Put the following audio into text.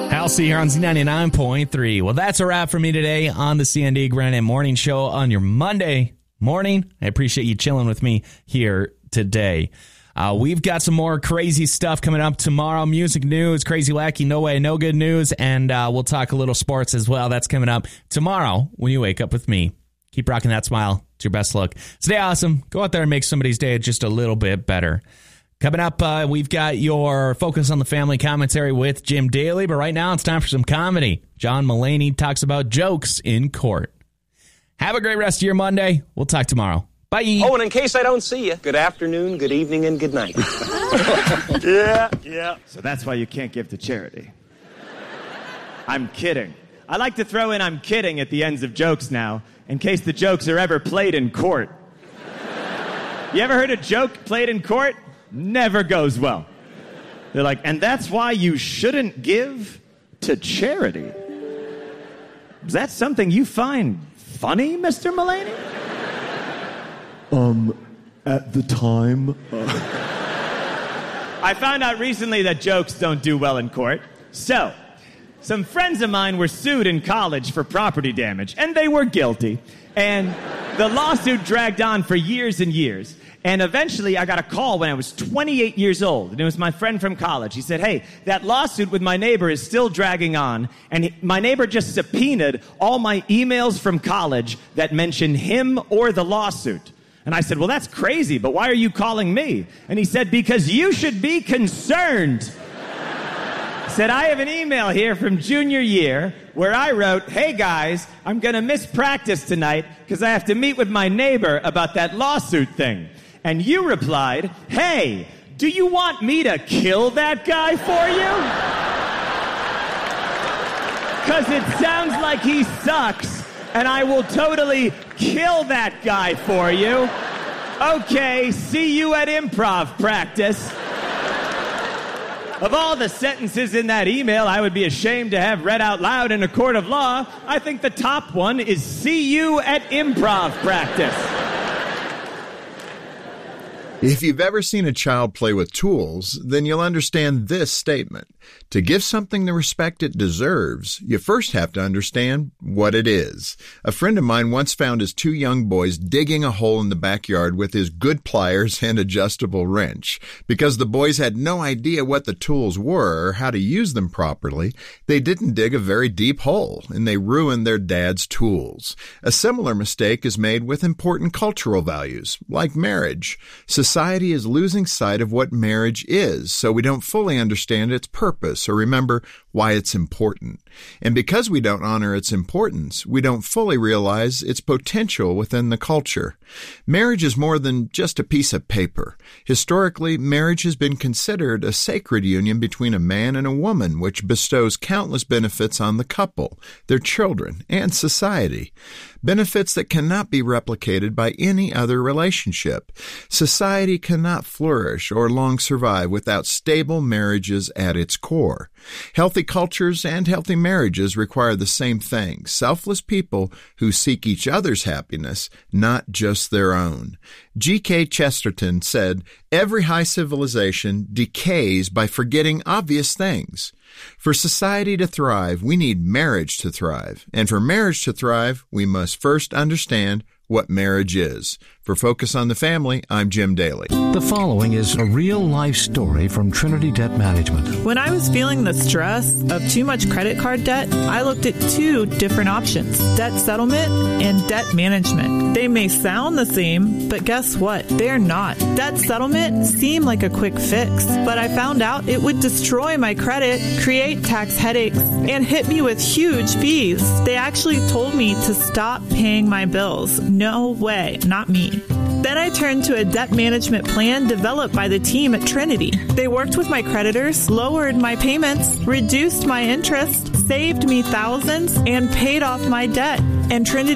Halsey here on Z99.3. Well, that's a wrap for me today on the CND Granite Morning Show on your Monday morning. I appreciate you chilling with me here today. We've got some more crazy stuff coming up tomorrow. Music news, crazy, wacky, no way, no good news. And we'll talk a little sports as well. That's coming up tomorrow when you wake up with me. Keep rocking that smile. It's your best look. Stay awesome. Go out there and make somebody's day just a little bit better. Coming up, we've got your Focus on the Family commentary with Jim Daly. But right now, it's time for some comedy. John Mulaney talks about jokes in court. Have a great rest of your Monday. We'll talk tomorrow. Bye. Oh, and in case I don't see you, good afternoon, good evening, and good night. Yeah. So that's why you can't give to charity. I'm kidding. I like to throw in I'm kidding at the ends of jokes now, in case the jokes are ever played in court. You ever heard a joke played in court? Never goes well. They're like, and that's why you shouldn't give to charity. Is that something you find funny, Mr. Mulaney? At the time... I found out recently that jokes don't do well in court. So, some friends of mine were sued in college for property damage, and they were guilty. And the lawsuit dragged on for years and years. And eventually, I got a call when I was 28 years old, and it was my friend from college. He said, hey, that lawsuit with my neighbor is still dragging on, and my neighbor just subpoenaed all my emails from college that mention him or the lawsuit. And I said, well, that's crazy, but why are you calling me? And he said, because you should be concerned. He said, I have an email here from junior year where I wrote, hey, guys, I'm going to miss practice tonight because I have to meet with my neighbor about that lawsuit thing. And you replied, hey, do you want me to kill that guy for you? Because it sounds like he sucks, and I will totally kill that guy for you. Okay, see you at improv practice. Of all the sentences in that email I would be ashamed to have read out loud in a court of law, I think the top one is see you at improv practice. If you've ever seen a child play with tools, then you'll understand this statement. To give something the respect it deserves, you first have to understand what it is. A friend of mine once found his two young boys digging a hole in the backyard with his good pliers and adjustable wrench. Because the boys had no idea what the tools were or how to use them properly, they didn't dig a very deep hole, and they ruined their dad's tools. A similar mistake is made with important cultural values, like marriage. Society is losing sight of what marriage is, so we don't fully understand its purpose or remember why it's important. And because we don't honor its importance, we don't fully realize its potential within the culture. Marriage is more than just a piece of paper. Historically, marriage has been considered a sacred union between a man and a woman, which bestows countless benefits on the couple, their children, and society. Benefits that cannot be replicated by any other relationship. Society cannot flourish or long survive without stable marriages at its core. Healthy cultures and healthy marriages require the same thing: selfless people who seek each other's happiness, not just their own. G.K. Chesterton said, "Every high civilization decays by forgetting obvious things." For society to thrive, we need marriage to thrive. And for marriage to thrive, we must first understand what marriage is. For Focus on the Family, I'm Jim Daly. The following is a real-life story from Trinity Debt Management. When I was feeling the stress of too much credit card debt, I looked at two different options: debt settlement and debt management. They may sound the same, but guess what? They're not. Debt settlement seemed like a quick fix, but I found out it would destroy my credit, create tax headaches, and hit me with huge fees. They actually told me to stop paying my bills. No way, not me. Then I turned to a debt management plan developed by the team at Trinity. They worked with my creditors, lowered my payments, reduced my interest, saved me thousands, and paid off my debt. And Trinity